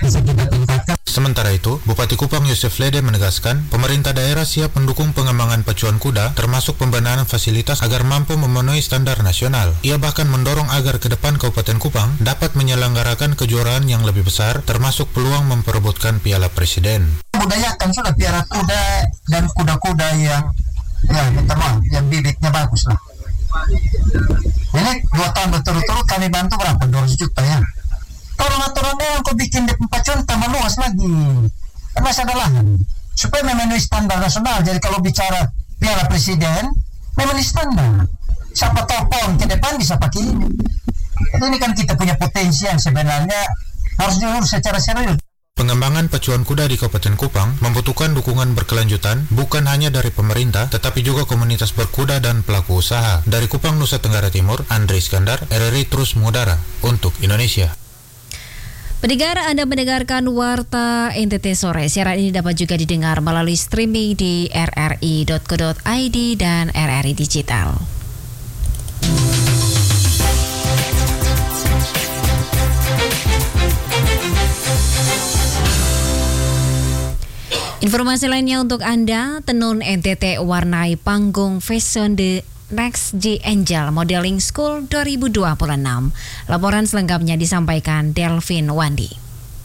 bisa kita tingkatkan. Sementara itu, Bupati Kupang Yosef Lede menegaskan, pemerintah daerah siap mendukung pengembangan pacuan kuda, termasuk pembenahan fasilitas agar mampu memenuhi standar nasional. Ia bahkan mendorong agar ke depan Kabupaten Kupang dapat menyelenggarakan kejuaraan yang lebih besar, termasuk peluang memperebutkan Piala Presiden. Budayakan sudah piara kuda dan kuda-kuda yang bibitnya bagus lah. Ini 2 tahun berturut-turut kami bantu berapa? 200 juta ya. Aturan-aturannya yang kau bikin di pacuan tambah luas lagi. Kan masih ada lahan. Supaya memenuhi standar nasional. Jadi kalau bicara Piala Presiden, memenuhi standar. Siapa tahu PON ke depan bisa pakai ini. Ini kan kita punya potensi yang sebenarnya harus diurus secara serius. Pengembangan pacuan kuda di Kabupaten Kupang membutuhkan dukungan berkelanjutan bukan hanya dari pemerintah, tetapi juga komunitas berkuda dan pelaku usaha. Dari Kupang, Nusa Tenggara Timur, Andre Iskandar, RRI terus mengudara untuk Indonesia. Pendengar, Anda mendengarkan Warta NTT Sore. Siaran ini dapat juga didengar melalui streaming di rri.co.id dan RRI Digital. Informasi lainnya untuk Anda, Tenun NTT warnai panggung Fashion The Next G Angel Modeling School 2026. Laporan selengkapnya disampaikan Delvin Wandi.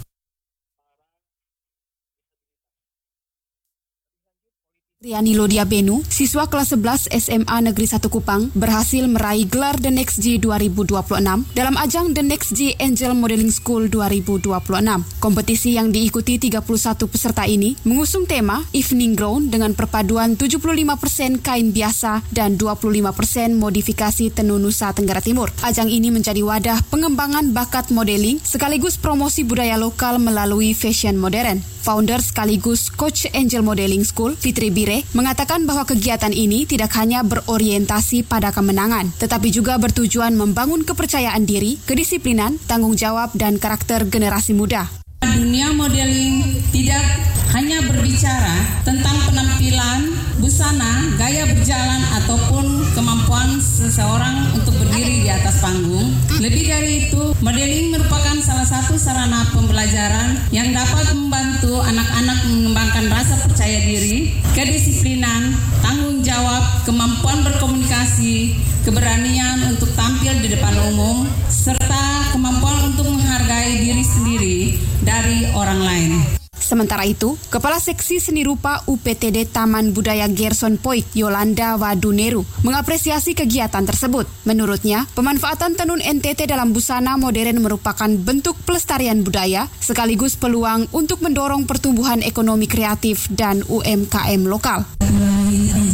Riani Lodia Benu, siswa kelas 11 SMA Negeri 1 Kupang, berhasil meraih gelar The Next G 2026 dalam ajang The Next G Angel Modeling School 2026. Kompetisi yang diikuti 31 peserta ini mengusung tema Evening Gown dengan perpaduan 75% kain biasa dan 25% modifikasi tenun Nusa Tenggara Timur. Ajang ini menjadi wadah pengembangan bakat modeling sekaligus promosi budaya lokal melalui fashion modern. Founder sekaligus Coach Angel Modeling School, Fitri Bire, mengatakan bahwa kegiatan ini tidak hanya berorientasi pada kemenangan, tetapi juga bertujuan membangun kepercayaan diri, kedisiplinan, tanggung jawab, dan karakter generasi muda. Dunia modeling tidak hanya berbicara tentang penampilan, busana, gaya berjalan, ataupun kemampuan seseorang untuk berdiri di atas panggung. Lebih dari itu, modeling merupakan salah satu sarana pembelajaran yang dapat membantu anak-anak mengembangkan rasa percaya diri, kedisiplinan, tanggung jawab, kemampuan berkomunikasi, keberanian untuk tampil di depan umum, serta kemampuan untuk menghargai diri sendiri dari orang lain. Sementara itu, Kepala Seksi Seni Rupa UPTD Taman Budaya Gerson Poik, Yolanda Waduneru, mengapresiasi kegiatan tersebut. Menurutnya, pemanfaatan tenun NTT dalam busana modern merupakan bentuk pelestarian budaya, sekaligus peluang untuk mendorong pertumbuhan ekonomi kreatif dan UMKM lokal. Melalui